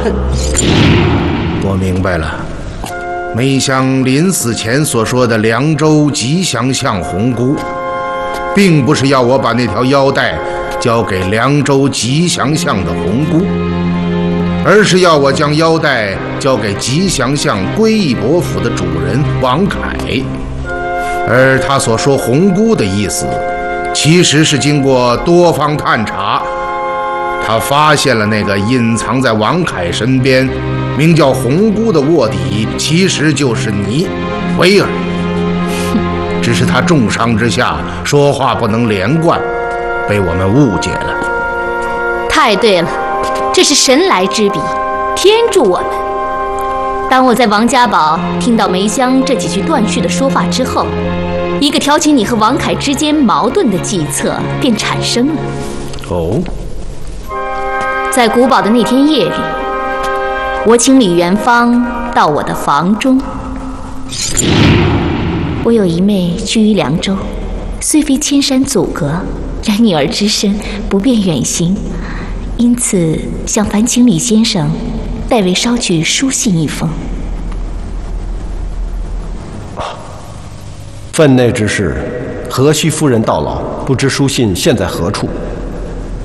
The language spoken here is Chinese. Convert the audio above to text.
我明白了，梅香临死前所说的凉州吉祥巷红姑，并不是要我把那条腰带交给凉州吉祥巷的红姑，而是要我将腰带交给吉祥巷归义伯府的主人王凯。而他所说红姑的意思，其实是经过多方探查，他发现了那个隐藏在王凯身边名叫红姑的卧底，其实就是你，威尔。只是他重伤之下说话不能连贯，被我们误解了。 太对了，这是神来之笔，天助我们。当我在王家堡听到梅香这几句断续的说话之后，一个挑起你和王凯之间矛盾的计策便产生了。 哦， 在古堡的那天夜里，我请李元芳到我的房中。我有一妹居于凉州，虽非千山阻隔，然女儿之身不便远行，因此想烦请李先生代为捎去书信一封。 分内之事，何须夫人到老？不知书信现在何处？